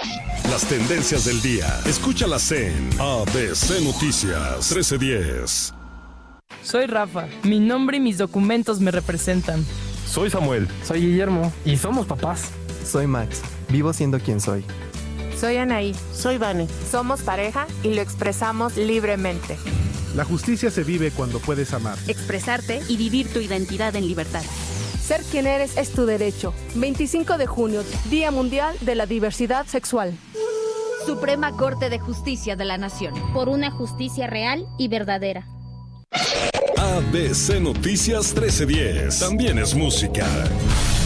Las tendencias del día. Escúchalas en ABC Noticias 1310. Soy Rafa. Mi nombre y mis documentos me representan. Soy Samuel. Soy Guillermo. Y somos papás. Soy Max. Vivo siendo quien soy. Soy Anaí. Soy Vane. Somos pareja y lo expresamos libremente. La justicia se vive cuando puedes amar. Expresarte y vivir tu identidad en libertad. Ser quien eres es tu derecho. 25 de junio, Día Mundial de la Diversidad Sexual. Suprema Corte de Justicia de la Nación. Por una justicia real y verdadera. ABC Noticias 1310. También es música.